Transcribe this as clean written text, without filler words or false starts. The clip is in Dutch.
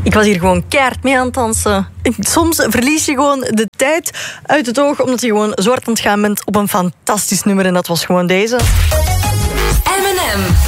Ik was hier gewoon keihard mee aan het dansen. Soms verlies je gewoon de tijd uit het oog, omdat je gewoon zo hard aan het gaan bent op een fantastisch nummer. En dat was gewoon deze. M&M.